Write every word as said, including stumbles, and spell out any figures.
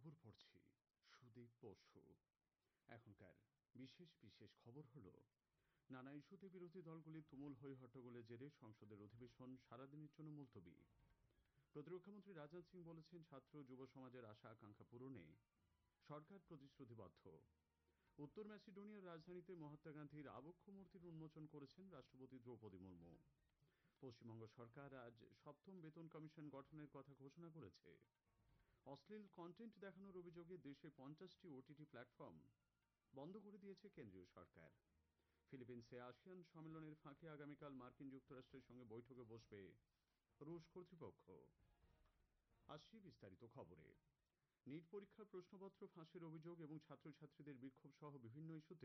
খবর পড়ছি সুদীপ বসু। এখনকার বিশেষ বিশেষ খবর হলো, নানা ইস্যুতে বিরোধী দলগুলির তুমুল হই হট্টগোলের জেরে সংসদের অধিবেশন সারাদিনের জন্য মুলতবি। প্রতিরক্ষামন্ত্রী রাজনাথ সিং বলেছেন, ছাত্র যুব সমাজের আশা আকাঙ্ক্ষা পূরণে সরকার প্রতিশ্রুতিবদ্ধ। উত্তর ম্যাসিডোনিয়ার রাজধানীতে মহাত্মা গান্ধীর আবক্ষ মূর্তির উন্মোচন করেছেন রাষ্ট্রপতি দ্রৌপদী মুর্মু। পশ্চিমবঙ্গ সরকার আজ সপ্তম বেতন কমিশন গঠনের কথা ঘোষণা করেছে। অশ্লীল কন্টেন্ট দেখানোর অভিযোগে দেশে পঞ্চাশটি ওটিটি প্ল্যাটফর্ম বন্ধ করে দিয়েছে কেন্দ্রীয় সরকার। ফিলিপিন্সে আসিয়ান সম্মেলনের ফাঁকে আগামীকাল মার্কিন যুক্তরাষ্ট্রের সঙ্গে বৈঠকে বসবে রুশ কর্তৃপক্ষ। আসছি বিস্তারিত খবরে। নিট পরীক্ষার প্রশ্নপত্র ফাঁসের অভিযোগ এবং ছাত্রছাত্রীদের বিক্ষোভ সহ বিভিন্ন ইস্যুতে